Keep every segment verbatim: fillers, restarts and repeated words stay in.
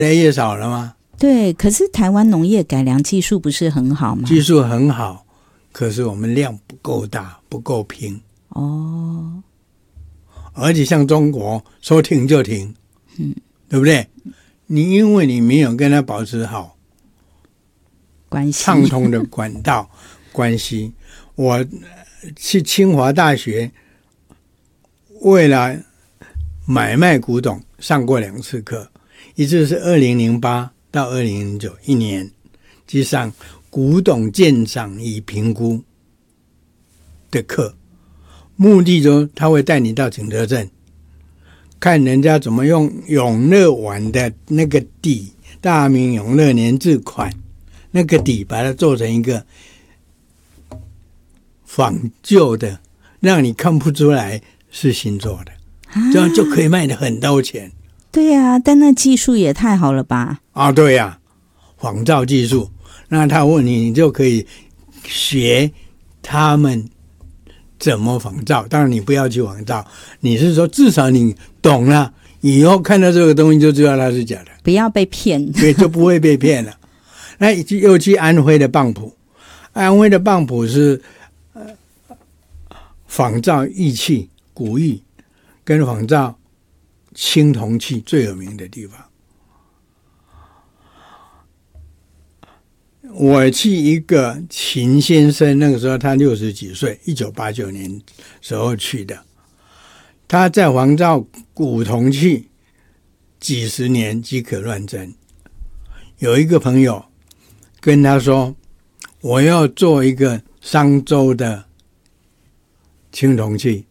来越少了吗？ 对，可是台湾农业改良技术不是很好吗？ 技术很好，可是我们量不够大，不够拼。 哦， 而且像中国说停就停， 嗯， 对不对？你因为你没有跟他保持好关系畅通的管道关系。我去清华大学为了买卖古董上过两次课，一次是二零零八到二零零九一年，去上古董鉴赏与评估的课，目的就是他会带你到景德镇，看人家怎么用永乐碗的那个底，大明永乐年制款那个底，把它做成一个仿旧的，让你看不出来是新做的，这样就可以卖得很多钱。 对啊，但那技术也太好了吧？ 啊，对呀、啊，仿造技术，那他问你，你就可以学他们怎么仿造。当然你不要去仿造，你是说至少你懂了，以后看到这个东西就知道它是假的， 不要被骗， 对，就不会被骗了。那又去安徽的蚌埠，安徽的蚌埠是、呃、仿造玉器、古玉跟仿造青铜器最有名的地方。我去一个秦先生，那个时候他六十几岁，一九八九年时候去的，他在仿造古铜器几十年即可乱真。有一个朋友跟他说，我要做一个商周的青铜器，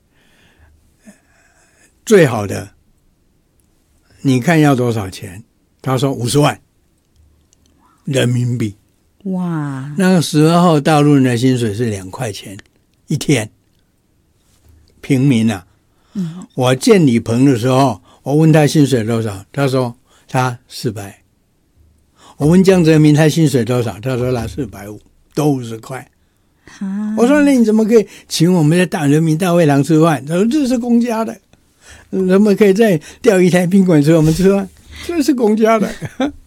最好的你看要多少钱？他说五十万人民币。 哇， 那个时候大陆人的薪水是两块钱一天，平民啊。嗯，我见李鹏的时候，我问他薪水多少，他说他四百。我问江泽民他薪水多少，他说他四百五，都五十块。 啊， 我说那你怎么可以请我们在大人民大会堂吃饭？他说这是公家的。怎么可以在钓鱼台宾馆吃我们吃饭？这是公家的。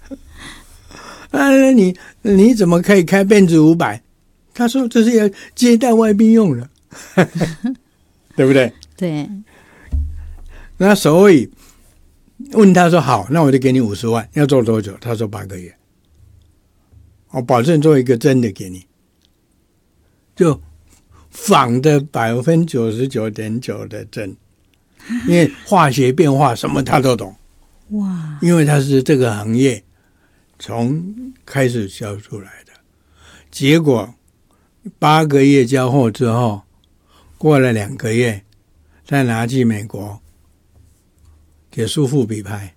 啊，你你怎么可以开奔驰五百？他说这是要接待外宾用的，对不对？ 对。 那所以问他说好，那我就给你五十万，要做多久？他说八个月，我保证做一个真的给你，就仿的百分之九十九点九的真，因为化学变化什么他都懂。 哇！ 因为他是这个行业从开始教出来的，结果八个月交货之后，过了两个月，再拿去美国给苏富比拍，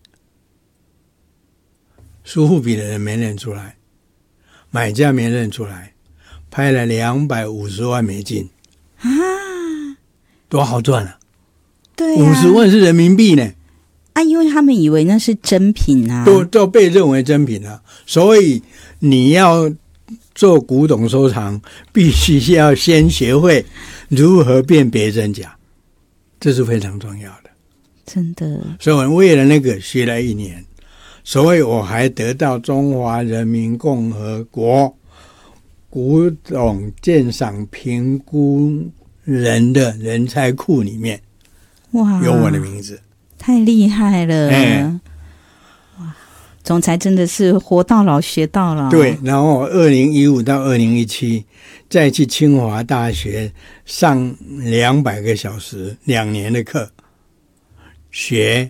苏富比的人没认出来，买家没认出来，拍了两百五十万美金啊， 多好赚啊！ 对啊， 五十万是人民币呢。 啊，因为他们以为那是真品啊， 都都被认为真品了，所以你要做古董收藏，必须要先学会如何辨别真假，这是非常重要的。 真的， 所以我为了那个学了一年，所以我还得到中华人民共和国古董鉴赏评估人的人才库里面， 哇， 有我的名字。 太厉害了！ 哎， 哇，总裁真的是活到老学到老。 对，然后二零一五到二零一七再去清华大学上两百个小时两年的课，学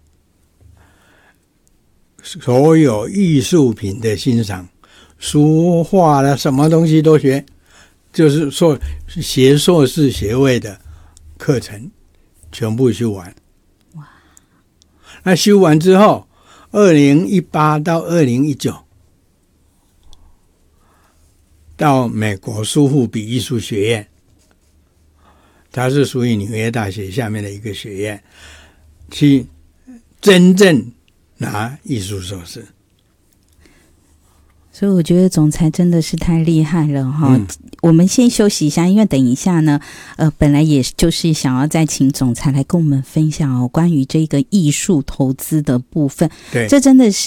所有艺术品的欣赏，书画了什么东西都学，就是说学硕士学位的课程全部修完。那修完之后，二零一八到二零一九，到美国苏富比艺术学院，它是属于纽约大学下面的一个学院，去真正拿艺术硕士。 所以我觉得总裁真的是太厉害了哈、嗯！我们先休息一下，因为等一下呢，呃，本来也就是想要再请总裁来跟我们分享哦，关于这个艺术投资的部分。 对， 这真的是。